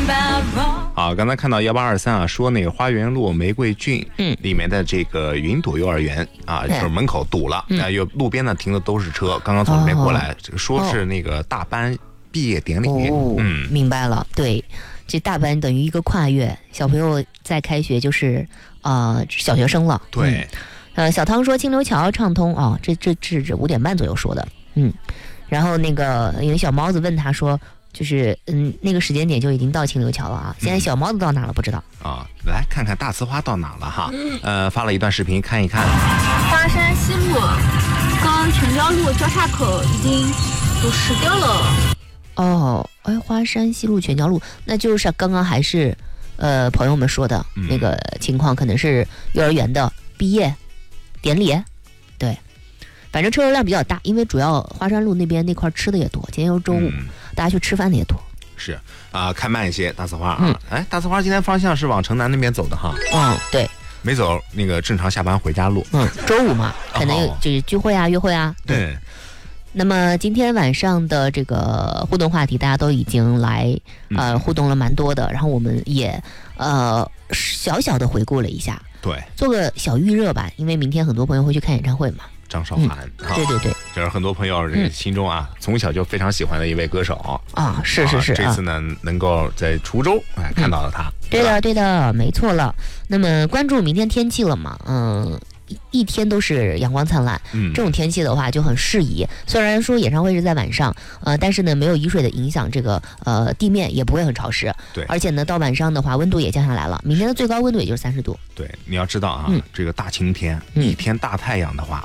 好，刚才看到1823啊，说那个花园路玫瑰郡里面的这个云朵幼儿园啊，就是门口堵了，有路边呢停的都是车，刚刚从这边过来，这个说是那个大班毕业典礼。 明白了，对，这大班等于一个跨越，小朋友在开学就是小学生了。 对， 小汤说清流桥畅通哦，这5点半左右说的，然后那个因为小猫子问他说。就是那个时间点就已经到清流桥了啊！现在小猫子到哪了不知道啊？来看看大呲花到哪了哈？发了一段视频看一看。 花山西路跟全椒路交叉口已经堵实掉了。 哦，花山西路全椒路，那就是刚刚还是朋友们说的那个情况，可能是幼儿园的毕业典礼。对，反正车流量比较大，因为主要花山路那边那块吃的也多，今天又周五。大家去吃饭的也多， 是啊，开慢一些，大呲花啊，大呲花今天方向是往城南那边走的哈， 对， 没走那个正常下班回家路， 周五嘛，可能有就是聚会啊、约会啊， 对。 那么今天晚上的这个互动话题，大家都已经来互动了蛮多的，然后我们也小小的回顾了一下， 对， 做个小预热吧，因为明天很多朋友会去看演唱会嘛。 张韶涵， 对， 这是很多朋友这个心中啊，从小就非常喜欢的一位歌手啊，是， 这次呢能够在滁州看到了他， 对的，没错了。那么关注明天天气了嘛？一天都是阳光灿烂，这种天气的话就很适宜。虽然说演唱会是在晚上，但是呢没有雨水的影响，这个地面也不会很潮湿。 对， 而且呢到晚上的话温度也降下来了，明天的最高温度也就是30度。 对，你要知道啊，这个大晴天，一天大太阳的话，